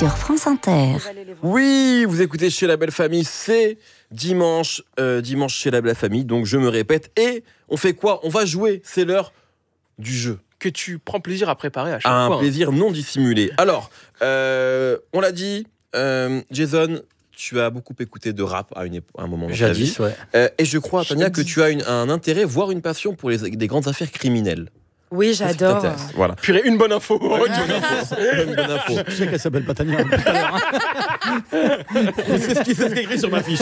sur France Inter. Oui, vous écoutez Chez la Belle Famille, c'est dimanche chez la Belle Famille, donc je me répète. Et on fait quoi ? On va jouer, c'est l'heure du jeu. Que tu prends plaisir à préparer à chaque fois. Un plaisir non dissimulé. Alors, on l'a dit, Jason, tu as beaucoup écouté de rap à un moment de ta vie. Ouais. Et je crois, Tania, que tu as un intérêt, voire une passion pour des grandes affaires criminelles. Oui, j'adore. Voilà. Purée, une bonne info. Une bonne info. Je sais qu'elle s'appelle pas Tania. C'est ce qui est écrit sur ma fiche.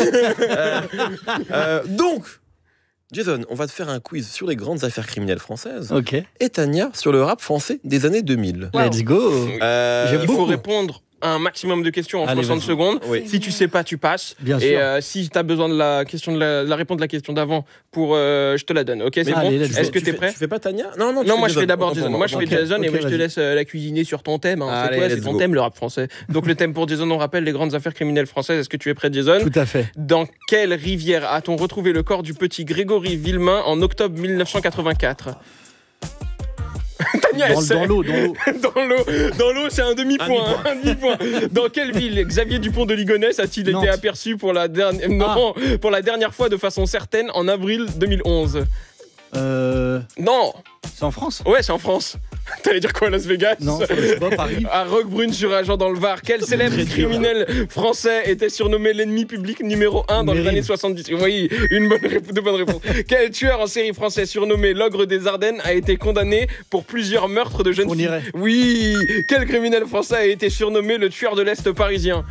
Donc, Jason, on va te faire un quiz sur les grandes affaires criminelles françaises. Ok. Et Tania sur le rap français des années 2000. Let's go. Il faut répondre à un maximum de questions en 60 secondes. Oui. Si tu sais pas, tu passes. Bien et sûr. Si tu as besoin de la réponse de la question d'avant, je te la donne. Ok, c'est bon. allez, Est-ce que tu es prêt? Tu fais pas Tania? Non, moi je fais d'abord Jason. Moi je fais Ok, Jason et ok, je te laisse la cuisiner sur ton thème. Allez, C'est let's ton go. thème, le rap français. Donc le thème pour Jason, on rappelle les grandes affaires criminelles françaises. Est-ce que tu es prêt, Jason? Tout à fait. Dans quelle rivière a-t-on retrouvé le corps du petit Grégory Villemain en octobre 1984? Tania, Dans l'eau. Dans l'eau, c'est un demi-point. Dans quelle ville Xavier Dupont de Ligonnès a-t-il été aperçu pour la dernière fois de façon certaine en avril 2011? Non. C'est en France? Ouais, c'est en France. T'allais dire quoi, Las Vegas? Non, je sais pas, Paris. À Roquebrune-sur-Agen dans le Var, quel célèbre criminel français était surnommé l'ennemi public numéro 1 dans les années 70? Oui, deux bonnes réponses. Quel tueur en série français surnommé l'ogre des Ardennes a été condamné pour plusieurs meurtres de jeunes filles? Oui. Quel criminel français a été surnommé le tueur de l'Est parisien?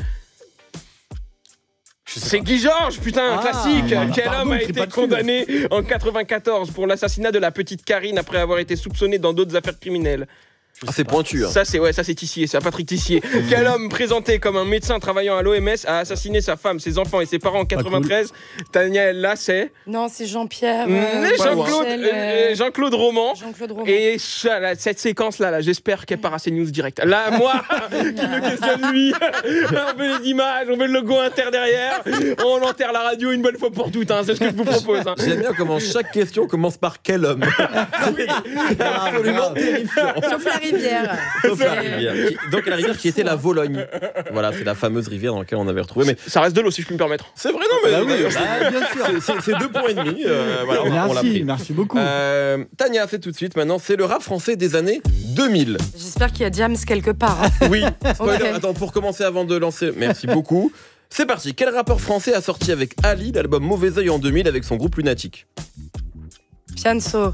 C'est Guy Georges, putain, classique. Quel homme a été condamné en 94 pour l'assassinat de la petite Karine après avoir été soupçonné dans d'autres affaires criminelles? C'est pointu. Ça c'est Tissier, c'est à Patrick Tissier. Quel homme présenté comme un médecin travaillant à l'OMS a assassiné sa femme, ses enfants et ses parents en 93? Tania, là c'est... Non, c'est Jean-Pierre. Jean-Claude Roman. Jean-Claude Roman. Et cette séquence-là, j'espère qu'elle part à CNews direct. Là, moi, qui me questionne lui, on veut les images, on veut le logo Inter derrière, on enterre la radio une bonne fois pour toutes, c'est ce que je vous propose. J'aime bien comment chaque question commence par quel homme. C'est absolument terrifiant. Sauf la rivière. Sauf la rivière. Donc la rivière qui était la Vologne. Voilà, c'est la fameuse rivière dans laquelle on avait retrouvé. Mais ça reste de l'eau, si je puis me permettre. c'est vrai, non, mais bien sûr. c'est 2,5 points. Voilà, on l'a pris. Merci beaucoup. Tania, c'est tout de suite. Maintenant, c'est le rap français des années 2000. J'espère qu'il y a Diams quelque part. Oui. Spoiler. Ok. Attends, pour commencer, avant de lancer, merci beaucoup. C'est parti. Quel rappeur français a sorti avec Ali l'album Mauvais Oeil en 2000 avec son groupe Lunatic? Fianso.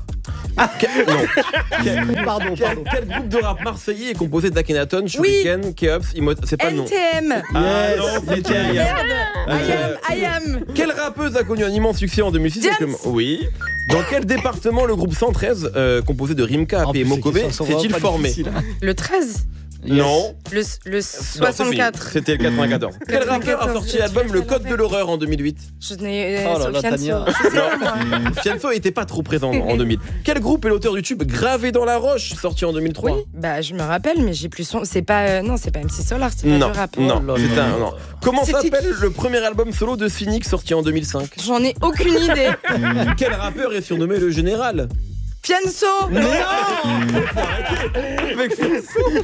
Non. Pardon. Quel groupe de rap marseillais est composé d'Akhenaton, Shuriken, Keops, c'est pas le nom. NTM. Ah non, c'était Merde. I am. Quelle rappeuse a connu un immense succès en 2006 avec le... Oui. Dans quel département le groupe 113, composé de Rimka, AP et Mokobé, s'est-il formé? Le 13. Non. Le Non, c'est 64. fini. C'était le 94. Quel rappeur a sorti l'album Le Code de l'horreur en 2008? Je n'ai Oh là là, Fianso. Tania. Je sais pas, moi. Fianso n'était pas trop présent en 2000. Quel groupe est l'auteur du tube Gravé dans la roche, sorti en 2003? Oui, bah je me rappelle, mais j'ai plus son. C'est pas non, c'est pas MC Solar, c'est pas Non, du rap. non, Oh là c'est là. un non. Comment C'était s'appelle le premier album solo de Phoenix sorti en 2005? J'en ai aucune idée. Quel rappeur est surnommé le général? Fianso. Avec Fianso.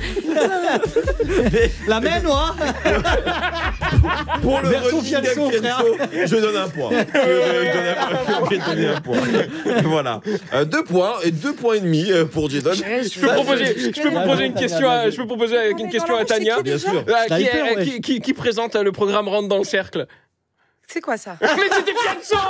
La même, moi. Pour le Version running gag Fianso, je donne un point. Je vais donner un point. Voilà. 2 points et 2 points et demi pour Jason. Je peux proposer une question à Tania. Bien sûr. Qui présente le programme Rentre dans le cercle? C'est quoi ça? Mais c'était Fianso!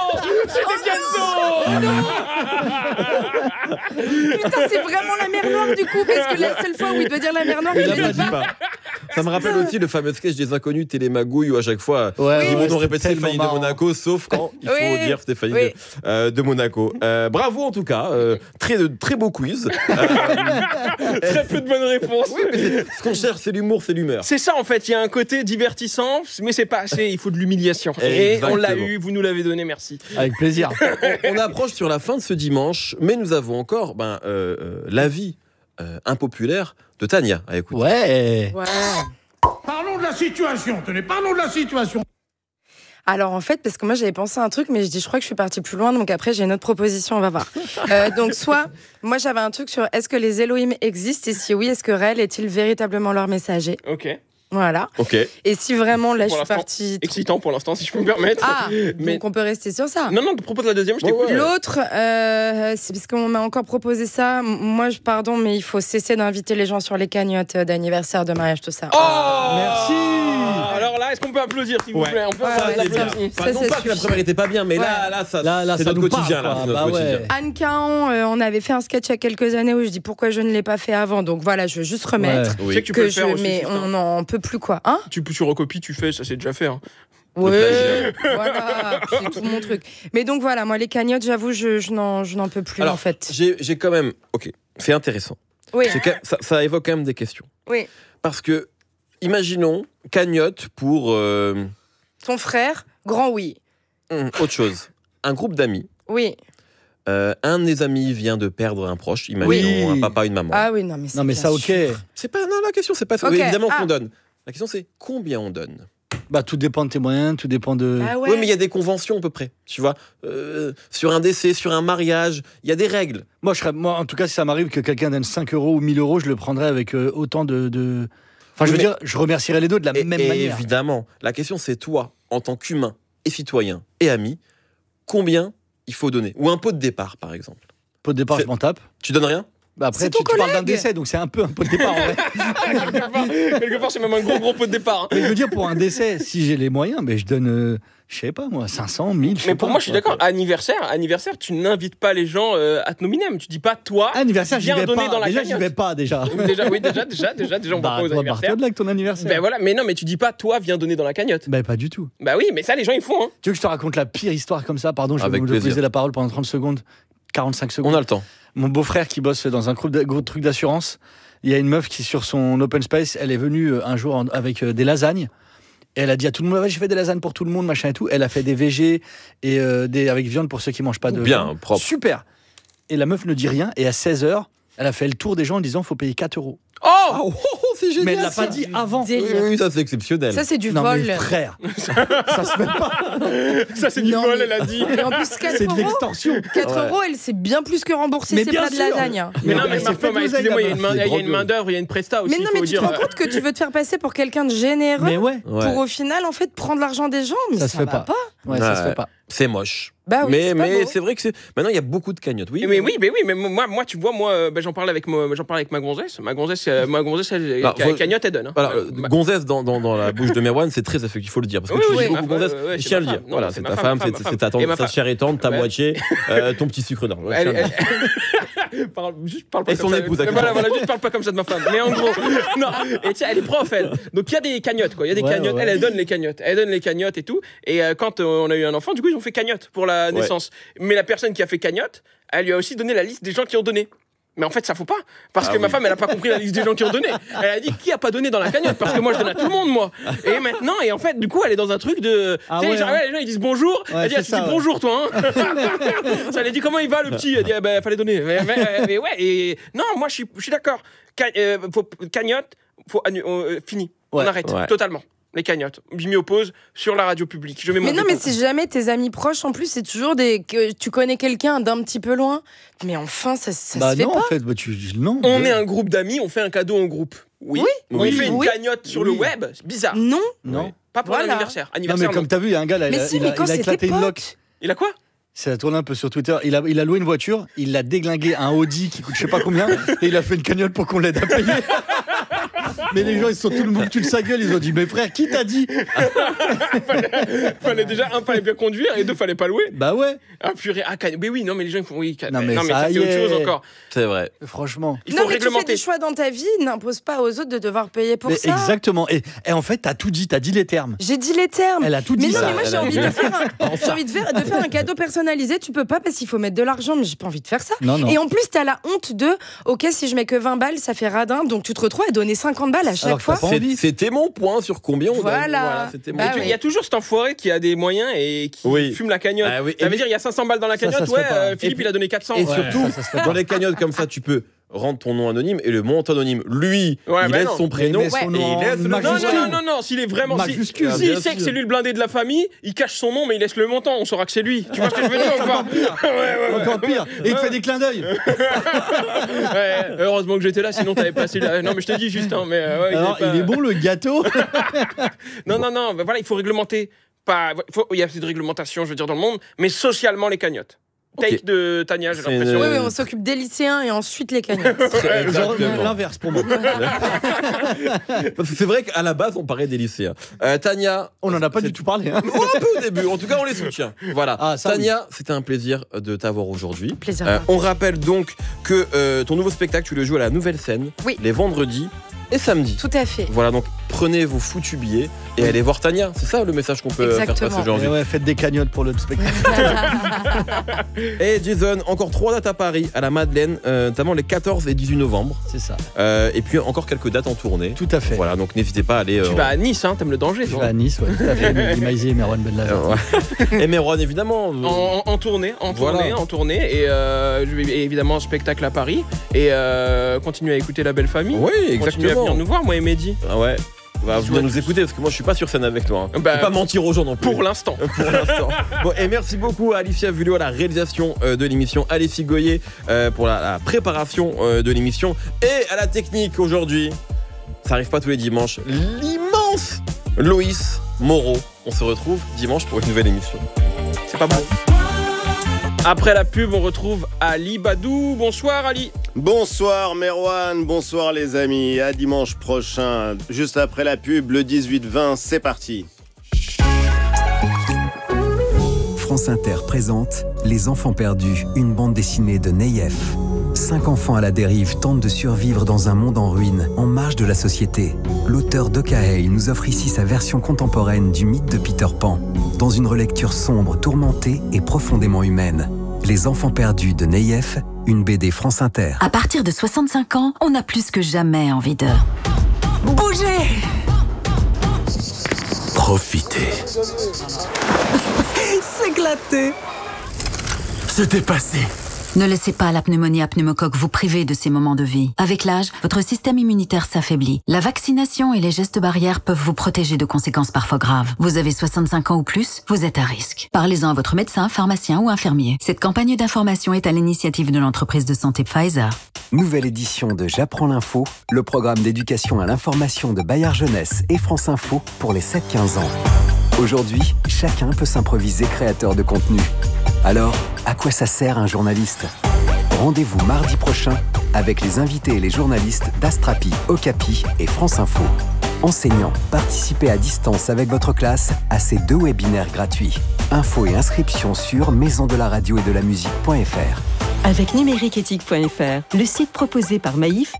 Putain, c'est vraiment la mer Noire du coup, parce que la seule fois où il doit dire la mer Noire, il Il le dit pas. Ça me rappelle aussi le fameux sketch des inconnus Télémagouille où à chaque fois ils vont répéter Stéphanie de Monaco, sauf quand il faut dire Stéphanie de Monaco. Bravo en tout cas, très beau quiz. Très peu de bonnes réponses. Oui, mais ce qu'on cherche, c'est l'humour, c'est l'humeur. C'est ça en fait, il y a un côté divertissant, mais c'est pas assez, il faut de l'humiliation. Et on l'a eu, vous nous l'avez donné, merci. Avec plaisir. On approche sur la fin de ce dimanche, mais nous avons encore l'avis impopulaire de Tania à écouter. Ouais. Parlons de la situation, parlons de la situation. Alors en fait, parce que moi j'avais pensé à un truc, mais je crois que je suis partie plus loin, donc après j'ai une autre proposition, on va voir. Donc soit, moi j'avais un truc sur est-ce que les Elohim existent, et si oui, est-ce que Rel est-il véritablement leur messager? Ok. Voilà. Ok. Et si vraiment, là, Pour je suis l'instant, partie... Excitant pour l'instant, si je peux me permettre. Ah, mais donc on peut rester sur ça. non, propose la deuxième, je t'écoute. Ouais. L'autre, c'est parce qu'on m'a encore proposé ça. Moi, pardon, mais il faut cesser d'inviter les gens sur les cagnottes d'anniversaire, de mariage, tout ça. Oh, Merci. Alors là, est-ce qu'on peut applaudir, s'il vous Ouais. plaît? On peut Ouais, applaudir. ouais, Applaudir. ça, Non ça pas que la suffit. première était pas bien, mais Ouais. là, ça, Là, c'est ça notre nous quotidien. parle, Là, quoi. c'est notre Bah quotidien. ouais. Anne Cahan, on avait fait un sketch il y a quelques années où je dis pourquoi je ne l'ai pas fait avant. Donc voilà, je veux juste remettre. Tu sais que tu peux le faire aussi. Mais Justin. on n'en peut plus, quoi. Hein? Tu recopies, tu fais, ça c'est déjà fait. Hein. Ouais, voilà, c'est tout mon truc. Mais donc voilà, moi les cagnottes, j'avoue, je n'en peux plus Alors, en fait. j'ai quand même. Ok, c'est intéressant. Oui, Ça évoque quand même des questions. oui. Parce que, imaginons, cagnotte pour Ton frère, grand oui. autre chose. Un groupe d'amis. Oui. Un de mes amis vient de perdre un proche, imaginons Oui. un papa, une maman. Ah oui, non mais c'est Non, mais bien ça, ok. sûr. C'est pas non, la question, c'est pas ça. Ok, Oui, évidemment ah. qu'on donne. La question c'est combien on donne. Bah, tout dépend de tes moyens, tout dépend de. Ah ouais. Oui, mais il y a des conventions à peu près. Tu vois, sur un décès, sur un mariage, il y a des règles. Moi, en tout cas, si ça m'arrive que quelqu'un donne 5 euros ou 1000 euros, je le prendrais avec autant de. Enfin, je veux Oui, mais- dire, je remercierais les deux de la même Et manière. évidemment, la question c'est toi, en tant qu'humain et citoyen et ami, combien il faut donner. Ou un pot de départ, par exemple. Pot de départ, C'est- je m'en tape. Tu donnes rien. Bah, après, C'est ton tu parles d'un collègue. décès, donc c'est un peu un pot de départ en vrai. Quelque part, c'est même un gros pot de départ. Hein. Mais je veux dire, pour un décès, si j'ai les moyens, mais je donne, je sais pas moi, 500, 1000. Mais pour moi, je suis d'accord. Anniversaire, tu n'invites pas les gens ad nominem. Tu dis pas toi. Anniversaire, j'y viens vais donner pas. dans la Déjà, j'y cagnotte. vais pas déjà. Déjà, on Bah, va pas aux toi, anniversaires. barre-toi de là avec ton anniversaire. Ben voilà, mais non, mais tu dis pas toi, viens donner dans la cagnotte. Bah, pas du tout. Bah oui, mais ça, les gens, ils font. Hein. Tu veux que je te raconte la pire histoire comme ça? Pardon, je vais Avec vous plaisir. poser la parole pendant 30 secondes, 45 secondes. On a le temps. Mon beau-frère qui bosse dans un gros truc d'assurance, il y a une meuf qui, sur son open space, elle est venue un jour avec des lasagnes. Et elle a dit à tout le monde, ouais, j'ai fait des lasagnes pour tout le monde, machin et tout. Elle a fait des VG et avec viande pour ceux qui mangent pas de Bien, viande. propre. Super. Et la meuf ne dit rien. Et à 16h, elle a fait le tour des gens en disant, faut payer 4 euros. Oh c'est génial. Mais elle l'a pas dit avant. Délire. Oui, ça c'est exceptionnel. Ça, c'est du Non vol. mais frère, ça se fait pas. Ça, c'est du Non, vol, mais- elle a dit. Et en plus, 4 C'est de euros, l'extorsion. 4 Ouais. euros, elle s'est bien plus que rembourser Mais ses bien plats de sûr. lasagne. Hein. Mais non, elle mais s'est ma fait femme, d'oseille, excusez-moi, il y a la une meuf. main- il y a une drogueuse. main-d'œuvre, il y a une presta aussi. Mais non, faut mais tu te dire. rends compte que tu veux te faire passer pour quelqu'un de généreux Mais ouais, Ouais. pour au final, en fait, prendre l'argent des gens. Mais ça se fait va pas. Ouais, ça se Ouais. fait pas. C'est moche. Bah oui, c'est pas mais beau. c'est vrai que c'est. Maintenant, il y a beaucoup de cagnottes. Oui. Mais moi, tu vois, j'en parlais avec ma gonzesse. Ma gonzesse, elle, Alors, cagnotte, elle donne. Hein. Voilà, Ma- gonzesse dans la bouche de Merwan, c'est très affectif, il faut le dire. Parce que Oui, tu oui, dis beaucoup ma- gonzesse, ouais, je c'est tiens à ma le dire. femme. Non, Voilà, c'est c'est ma ta femme, femme, ma c'est femme. ta Et ma ta femme. chair et tendre, ta Ouais. moitié, ton petit sucre d'orge. Ouais, Elle- tiens, Juste parle pas Et comme son ça. épouse, Voilà, d'accord. juste parle pas comme ça de ma femme. Mais en gros, non. Et tiens, elle est prof, elle. Donc il y a des cagnottes, quoi. Il y a des Ouais, cagnottes. ouais. Elle donne les cagnottes. Elle donne les cagnottes et tout. Et quand on a eu un enfant, du coup, ils ont fait cagnotte pour la Ouais. naissance. Mais la personne qui a fait cagnotte, elle lui a aussi donné la liste des gens qui ont donné. Mais en fait, ça faut pas. Parce que ma femme, elle a pas compris la liste des gens qui ont donné. Elle a dit qui a pas donné dans la cagnotte. Parce que moi, je donne à tout le monde, moi. Et maintenant, en fait, du coup, elle est dans un truc de. Ah tu sais, ouais, genre, hein. ouais, les gens, ils disent bonjour. Ouais, Elle dit, c'est ah, tu ça, dis ouais. bonjour, toi. Hein. Ça, elle a dit, comment il va, le petit? Elle dit, ah, ben, fallait donner. Mais ouais, et. Non, moi, je suis d'accord. Cagnotte, fini. Ouais. On arrête, Ouais. totalement. Les cagnottes. Je m'y oppose sur la radio publique. Je mets mon Mais non, veto. mais si jamais tes amis proches, en plus, c'est toujours que tu connais quelqu'un d'un petit peu loin. Mais enfin, ça Bah se fait non, pas. en fait, bah non. On est un groupe d'amis, on fait un cadeau en groupe. Oui. On Oui. fait une Oui. cagnotte sur le Oui. web. C'est bizarre. Non. Non. Pas pour Voilà. l'anniversaire. Non, Anniversaire, mais comme t'as vu, il y a un gars là, Mais si, mais quand il a c'était éclaté une loque. pote. Il a quoi? Ça a tourné un peu sur Twitter. Il a loué une voiture, il l'a déglingué un Audi qui coûte je sais pas combien, et il a fait une cagnotte pour qu'on l'aide à payer. Mais les gens, ils sont tout le monde tu sa gueule, ils ont dit, mais frère, qui t'a dit? Fallait déjà, fallait bien conduire et deux, fallait pas louer. Bah ouais, Ah purée, mais oui, non, mais les gens ils font oui. Non, mais ça ça c'est y autre est. chose encore. C'est vrai. franchement. Il Non, faut mais tu fais réglementer. des choix dans ta vie, n'impose pas aux autres de devoir payer pour Mais ça. exactement. Et en fait, t'as tout dit, t'as dit les termes. J'ai dit les termes. Elle a tout Mais dit non, ça. mais moi Elle j'ai a envie dit. de faire un cadeau personnalisé. Tu peux pas parce qu'il faut mettre de l'argent, mais j'ai pas envie de faire ça. Non, non. Et en plus, t'as la honte de, ok, si je mets que 20 balles, ça fait radin, donc tu te retrouves à donner 50 balles à chaque Alors que fois. t'as pas envie. C'était mon point sur combien on donne. Voilà. C'était mon Bah Et point. il y a toujours cet enfoiré qui a des moyens et qui Oui. fume la cagnotte. Ah oui. Ça Et veut dire il y a 500 balles dans la Ça cagnotte, se fait pas. Philippe Et il a donné 400. Et Ouais. surtout, ça se fait pas. dans les cagnottes comme ça, tu peux rendre ton nom anonyme et le monte anonyme. Lui, il laisse son prénom et il laisse le nom. Non, s'il est vraiment. S'il sait que c'est lui le blindé de la famille, il cache son nom, mais il laisse le montant. On saura que c'est lui. Tu vois ce que je veux dire ou pas? Encore pire. Et il te fait des clins d'œil. Heureusement que j'étais là, sinon t'avais passé là. Non, mais je te dis juste. Hein, mais, alors, il est bon le gâteau. Non, voilà, il faut réglementer. Il y a cette réglementation, je veux dire, dans le monde, mais socialement les cagnottes. Take de Tania, j'ai l'impression. Oui, on s'occupe des lycéens et ensuite les cagnottes. Genre l'inverse pour moi. Parce que c'est vrai qu'à la base, on parlait des lycéens. Tania. On n'en a pas du tout parlé. Hein. Un peu au début. En tout cas, on les soutient. Voilà. Tania, c'était un plaisir de t'avoir aujourd'hui. Plaisir. On rappelle donc que ton nouveau spectacle, tu le joues à la Nouvelle Scène les vendredis et samedis. Tout à fait. Voilà, donc prenez vos foutus billets et allez voir Tania. C'est ça le message qu'on peut faire passer aujourd'hui. Ouais, faites des cagnottes pour le spectacle. Et Jason, encore 3 dates à Paris, à la Madeleine, notamment les 14 et 18 novembre. C'est ça. Et puis encore quelques dates en tournée. Tout à fait. Voilà, donc n'hésitez pas à aller. Tu vas à Nice, hein, t'aimes le danger. Je vais à Nice, ouais, tout à fait. Maïzé et Merwan Benlaza. Et Merwan, évidemment. En tournée. Et je vais évidemment en spectacle à Paris. Et continuer à écouter La Belle Famille. Oui, exactement. Continuer à venir nous voir, moi et Mehdi. Ah ouais. Venir nous écouter parce que moi je suis pas sur scène avec toi. Hein. Pas mentir aux gens non plus. Pour l'instant. Bon, et merci beaucoup à Alicia Vulio à la réalisation de l'émission, à Alessi Goyer pour la préparation de l'émission et à la technique aujourd'hui. Ça arrive pas tous les dimanches. L'immense Loïs Moreau. On se retrouve dimanche pour une nouvelle émission. C'est pas bon. Après la pub, on retrouve Ali Badou. Bonsoir Ali. Bonsoir Merwan, bonsoir les amis. À dimanche prochain, juste après la pub, le 18-20, c'est parti. France Inter présente Les Enfants Perdus, une bande dessinée de Neyef. 5 enfants à la dérive tentent de survivre dans un monde en ruine, en marge de la société. L'auteur d'Okaei nous offre ici sa version contemporaine du mythe de Peter Pan, dans une relecture sombre, tourmentée et profondément humaine. Les Enfants Perdus de Neyef, une BD France Inter. À partir de 65 ans, on a plus que jamais envie de bouger. Profiter. S'éclater. Se dépasser. Ne laissez pas la pneumonie à pneumocoque vous priver de ces moments de vie. Avec l'âge, votre système immunitaire s'affaiblit. La vaccination et les gestes barrières peuvent vous protéger de conséquences parfois graves. Vous avez 65 ans ou plus, vous êtes à risque. Parlez-en à votre médecin, pharmacien ou infirmier. Cette campagne d'information est à l'initiative de l'entreprise de santé Pfizer. Nouvelle édition de J'apprends l'info, le programme d'éducation à l'information de Bayard Jeunesse et France Info pour les 7-15 ans. Aujourd'hui, chacun peut s'improviser créateur de contenu. Alors, à quoi ça sert un journaliste ? Rendez-vous mardi prochain avec les invités et les journalistes d'Astrapi, Okapi et France Info. Enseignants, participez à distance avec votre classe à ces 2 webinaires gratuits. Infos et inscriptions sur maisondelaradio et de la musique.fr. Avec numériqueéthique.fr, le site proposé par Maïf